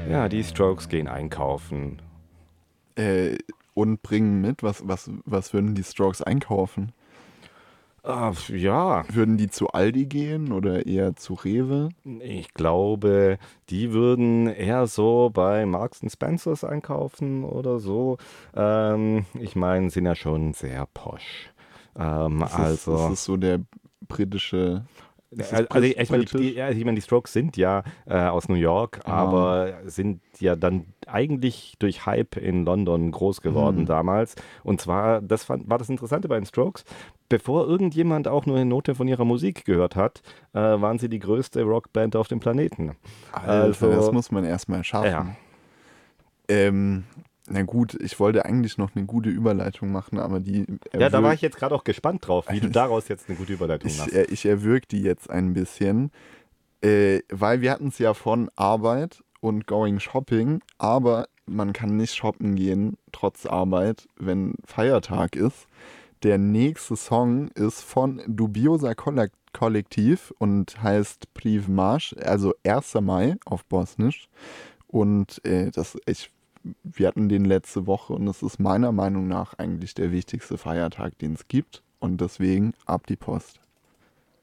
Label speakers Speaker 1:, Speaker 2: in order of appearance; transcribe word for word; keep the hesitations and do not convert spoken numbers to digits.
Speaker 1: Ja, die Strokes gehen einkaufen.
Speaker 2: Äh, und bringen mit, was, was, was würden die Strokes einkaufen?
Speaker 1: Ah, ja,
Speaker 2: Würden die zu Aldi gehen oder eher zu Rewe?
Speaker 1: ich glaube, die würden eher so bei Marks and Spencers einkaufen oder so. Ähm, ich meine, sind ja schon sehr posch. Ähm,
Speaker 2: Ist es, ist
Speaker 1: also
Speaker 2: es so der britische, ist es
Speaker 1: Also
Speaker 2: brit
Speaker 1: ich meine, die, die,
Speaker 2: britisch?
Speaker 1: ja, ich meine, die Strokes sind ja äh, aus New York,
Speaker 2: Ah,
Speaker 1: aber sind ja dann eigentlich durch Hype in London groß geworden
Speaker 2: hm.
Speaker 1: damals. Und zwar, das fand, war das Interessante bei den Strokes, bevor irgendjemand auch nur eine Note von ihrer Musik gehört hat, äh, waren sie die größte Rockband auf dem Planeten.
Speaker 2: Alter, das
Speaker 1: Also,
Speaker 2: muss man erstmal
Speaker 1: ja.
Speaker 2: schaffen. Ähm, na gut, ich wollte eigentlich noch eine gute Überleitung machen, aber die
Speaker 1: Ja, da war ich
Speaker 2: erwürgt,
Speaker 1: jetzt gerade auch gespannt drauf, wie du daraus jetzt eine gute Überleitung
Speaker 2: ich,
Speaker 1: machst.
Speaker 2: äh, ich erwürg die jetzt ein bisschen, äh, weil wir hatten es ja von Arbeit und Going Shopping, aber man kann nicht shoppen gehen, trotz Arbeit, wenn Feiertag ist. Der nächste Song ist von Dubiosa Kollek- Kollektiv und heißt Priv Marsch, also erster Mai auf Bosnisch. Und äh, das, ich, wir hatten den letzte Woche und es ist meiner Meinung nach eigentlich der wichtigste Feiertag, den es gibt. Und deswegen ab die Post.